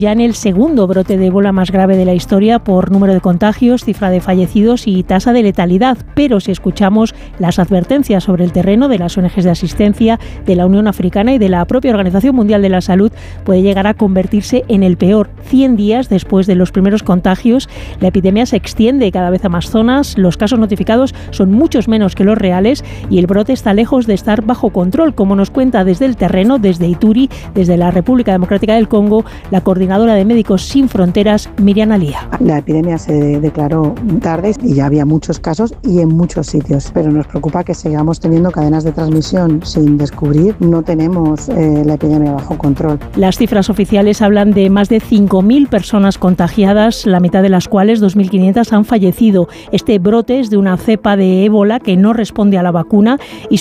Ya en el segundo brote de ébola más grave de la historia por número de contagios, cifra de fallecidos y tasa de letalidad. Pero si escuchamos las advertencias sobre el terreno de las ONGs de asistencia, de la Unión Africana y de la propia Organización Mundial de la Salud, puede llegar a convertirse en el peor. 100 días después de los primeros contagios, la epidemia se extiende cada vez a más zonas, los casos notificados son muchos menos que los reales y el brote está lejos de estar bajo control, como nos cuenta desde el terreno, desde Ituri, desde la República Democrática del Congo, la coordinadora de Médicos Sin Fronteras, Miriam Alía. La epidemia se declaró tarde y ya había muchos casos y en muchos sitios, pero nos preocupa que sigamos teniendo cadenas de transmisión sin descubrir. No tenemos la epidemia bajo control. Las cifras oficiales hablan de más de 5.000 personas contagiadas, la mitad de las cuales, 2.500, han fallecido. Este brote es de una cepa de ébola que no responde a la vacuna y